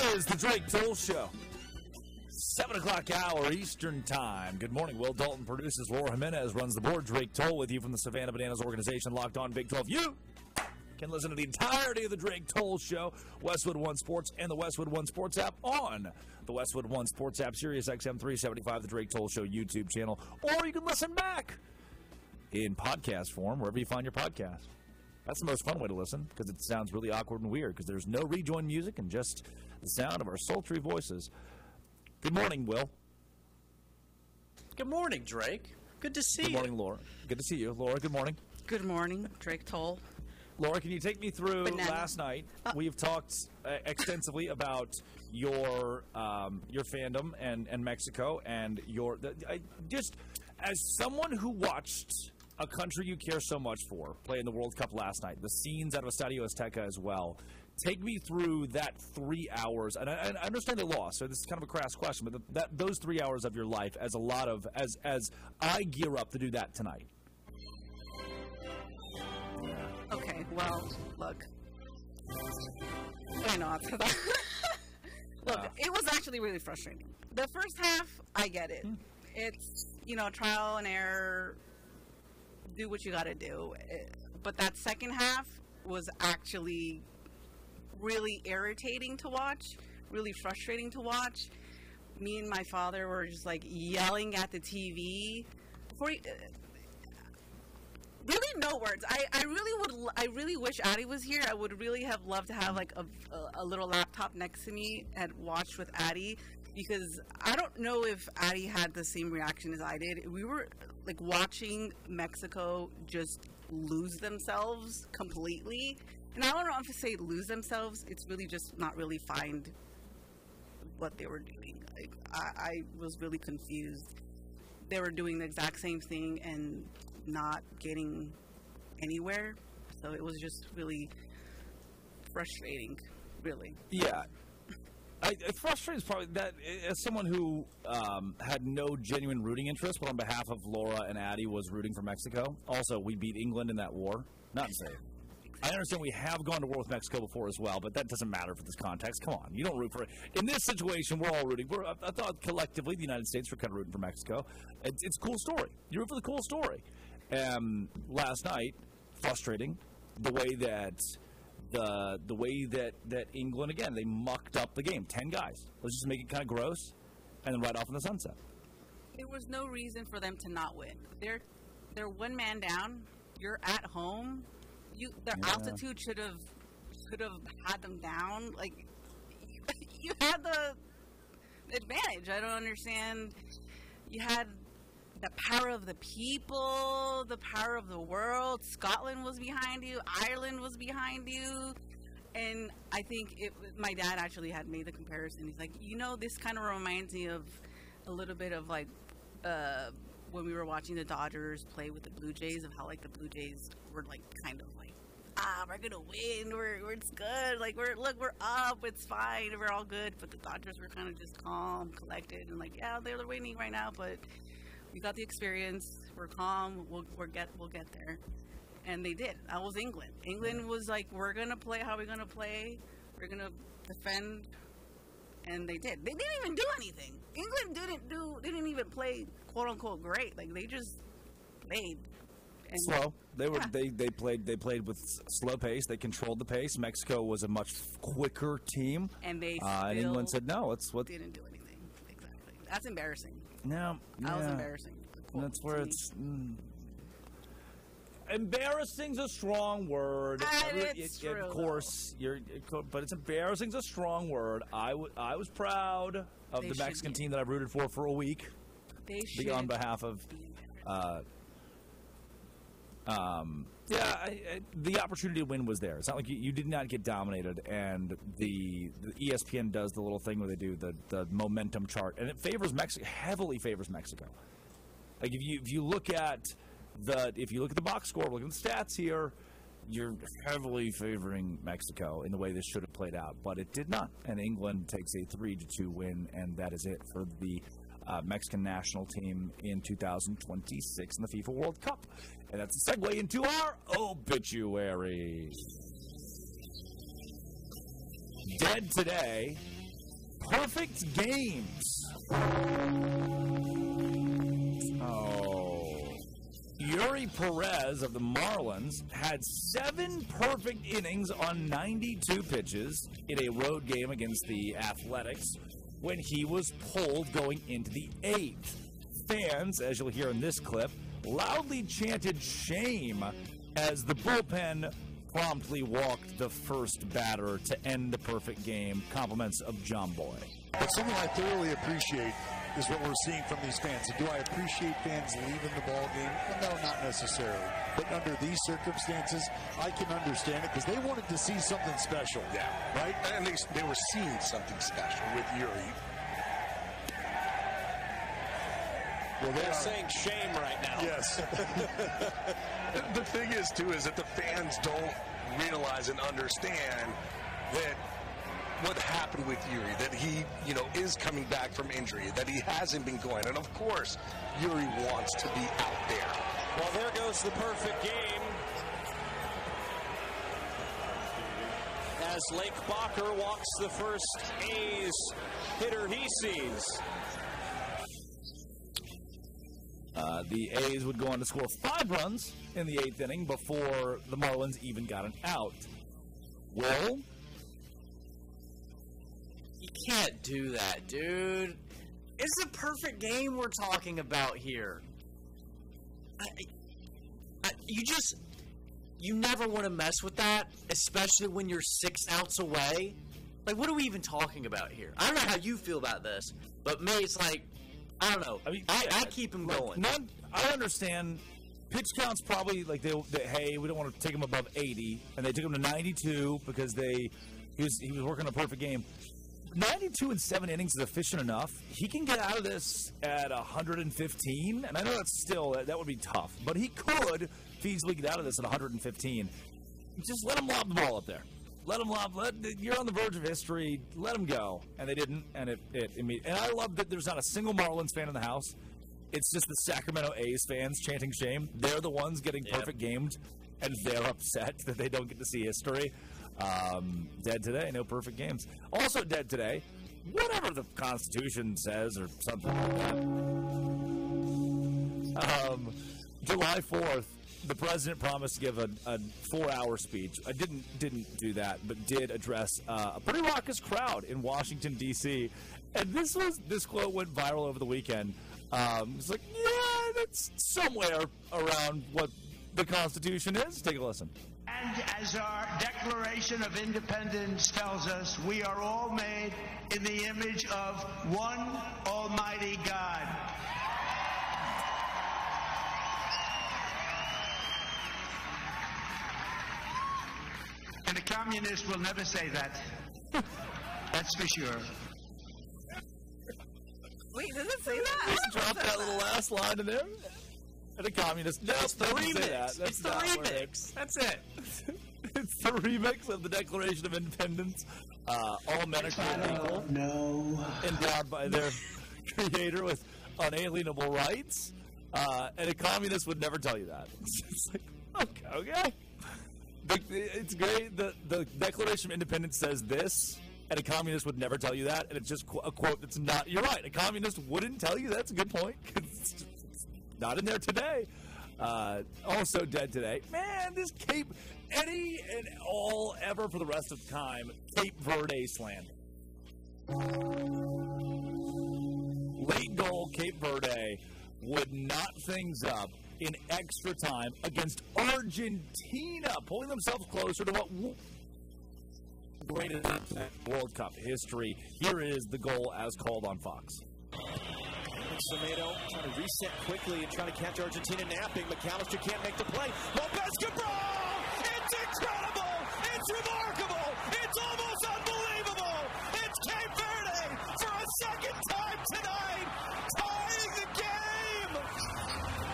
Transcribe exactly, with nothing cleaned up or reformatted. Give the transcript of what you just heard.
is the Drake Toll Show. seven o'clock hour Eastern Time. Good morning. Will Dalton produces. Laura Jimenez runs the board. Drake Toll with you from the Savannah Bananas organization, Locked On Big twelve. You can listen to the entirety of the Drake Toll Show, Westwood One Sports, and the Westwood One Sports app on the Westwood One Sports app, Sirius X M three seventy-five, the Drake Toll Show YouTube channel, or you can listen back in podcast form wherever you find your podcast. That's the most fun way to listen because it sounds really awkward and weird because there's no rejoin music and just the sound of our sultry voices. Good morning, Will. Good morning, Drake. Good to see you. Good morning, Laura. Good to see you. Laura, good morning. Good morning, Drake Toll. Laura, can you take me through Banana. last night? Uh, We've talked uh, extensively about your um, your fandom and, and Mexico and your the, I, just as someone who watched a country you care so much for play in the World Cup last night, the scenes out of Estadio Azteca as well. Take me through that three hours, and I, and I understand they lost, so this is kind of a crass question, but the, that those three hours of your life as a lot of as as I gear up to do that tonight. Okay, well, look. I know. Look, Uh. it was actually really frustrating. The first half, I get it. It's, you know, trial and error. Do what you got to do. But that second half was actually really irritating to watch, really frustrating to watch. Me and my father were just like yelling at the T V. Before you, really, no words. I, I really would. I really wish Addie was here. I would really have loved to have like a, a, a little laptop next to me and watch with Addie, because I don't know if Addie had the same reaction as I did. We were like watching Mexico just lose themselves completely. And I don't know if to say lose themselves. It's really just not really find what they were doing. Like, I, I was really confused. They were doing the exact same thing and not getting anywhere. So it was just really frustrating, really. Yeah. I, it frustrates probably that as someone who um, had no genuine rooting interest, but on behalf of Laura and Addie was rooting for Mexico. Also, we beat England in that war. Not insane. I understand we have gone to war with Mexico before as well, but that doesn't matter for this context. Come on, you don't root for it. In this situation, we're all rooting. We're, I, I thought collectively the United States were kind of rooting for Mexico. It's, it's a cool story. You root for the cool story. Um, last night, frustrating, the way that the the way that, that England, again, they mucked up the game. Ten guys. Let's just make it kind of gross, and then right off in the sunset. There was no reason for them to not win. They're they're one man down. You're at home. You their Yeah. altitude should have should have had them down. Like you, you had the advantage. I don't understand. You had the power of the people, the power of the world. Scotland was behind you. Ireland was behind you. And I think it, my dad actually had made the comparison. He's like, you know, this kind of reminds me of a little bit of like uh, when we were watching the Dodgers play with the Blue Jays, of how like the Blue Jays were like kind of like, ah, we're gonna win. We're, we're it's good. Like we're look, we're up. It's fine. We're all good. But the Dodgers were kind of just calm, collected, and like, yeah, they're winning right now, but we got the experience. We're calm. We'll we'll get we'll get there. And they did. That was England. England was like, we're going to play how we're going to play. We're going to defend. And they did. They didn't even do anything. England didn't do, they didn't even play, quote unquote, great. Like, they just played. And Slow. They were yeah. they, they played they played with slow pace. They controlled the pace. Mexico was a much quicker team. And they uh, still and England said no. It's what didn't do anything. Exactly. That's embarrassing. no. That was yeah. embarrassing. Cool. That's where To me. it's. Mm, Embarrassing's a strong word. Uh, Every- it's it- true, of course, you're, but it's embarrassing's a strong word. I, w- I was proud of They the should Mexican be. team that I rooted for for a week. They Be should on behalf of, be embarrassed. uh, um, yeah, I, I, the opportunity to win was there. It's not like you, you did not get dominated, and the, the E S P N does the little thing where they do the, the momentum chart, and it favors Mexico, heavily favors Mexico. Like if you if you look at the if you look at the box score, look at the stats here, you're heavily favoring Mexico in the way this should have played out, but it did not. And England takes a three to two win, and that is it for the uh, Mexican national team in two thousand twenty-six in the FIFA World Cup. And that's a segue into our obituary. Dead today, perfect games. Oh. Yuri Perez of the Marlins had seven perfect innings on ninety-two pitches in a road game against the Athletics when he was pulled going into the eighth. Fans, as you'll hear in this clip, loudly chanted shame as the bullpen promptly walked the first batter to end the perfect game. Compliments of John Boy. But something I thoroughly appreciate is what we're seeing from these fans. And do I appreciate fans leaving the ball game? Well, no, not necessarily. But under these circumstances, I can understand it because they wanted to see something special. Yeah. Right? And they, they were seeing something special with Yuri. Well, they They're are saying shame right now. Yes. The thing is, too, is that the fans don't realize and understand that what happened with Yuri, that he, you know, is coming back from injury, that he hasn't been going. And, of course, Yuri wants to be out there. Well, there goes the perfect game. As Lake Bacher walks the first A's hitter he sees. Uh, the A's would go on to score five runs in the eighth inning before the Marlins even got an out. Will? You can't do that, dude. It's a perfect game we're talking about here. I, I, you just, you never want to mess with that, especially when you're six outs away. Like, what are we even talking about here? I don't know how you feel about this, but me, it's like, I don't know. I mean, I, yeah, I keep him like, going. Not, I understand. Pitch counts probably like they, they. Hey, we don't want to take him above eighty, and they took him to ninety-two because they. He was he was working a perfect game. ninety-two and seven innings is efficient enough. He can get out of this at one hundred fifteen, and I know that's still that, that would be tough, but he could feasibly get out of this at one hundred fifteen. Just let him lob the ball up there. Let him lob. Let, you're on the verge of history. Let him go. And they didn't. And it, it, it. And I love that there's not a single Marlins fan in the house. It's just the Sacramento A's fans chanting shame. They're the ones getting Yep. perfect gamed, and they're upset that they don't get to see history. Um, dead today. No perfect games. Also dead today. Whatever the Constitution says, or something like that. Um, July fourth. The president promised to give a, a four-hour speech. I didn't didn't do that, but did address uh, a pretty raucous crowd in Washington, D C And this was this quote went viral over the weekend. Um, it's like, yeah, that's somewhere around what the Constitution is. Take a listen. And as our Declaration of Independence tells us, we are all made in the image of one Almighty God. And a communist will never say that. That's for sure. Wait, does it say that? Drop that little last line in there. And a communist. No, It's the doesn't say remix. that. That's It's the not where it- remix. That's it. It's the remix of the Declaration of Independence. Uh, all men are created equal. No. Endowed by their creator with unalienable rights. Uh, and a communist would never tell you that. It's like, okay, okay. The, it's great. The, the Declaration of Independence says this, and a communist would never tell you that. And it's just qu- a quote that's not. You're right. A communist wouldn't tell you that. That's a good point. It's just, it's not in there today. Uh, also dead today. Man, this Cape, any and all ever for the rest of time, Cape Verde slander. Late goal, Cape Verde would knot things up in extra time against Argentina, pulling themselves closer to what w- greatest World Cup history. Here is the goal as called on Fox. Semedo trying to reset quickly and trying to catch Argentina napping. McAllister can't make the play. Lopez Cabral! It's incredible! It's remarkable! It's almost unbelievable! It's Cape Verde for a second time!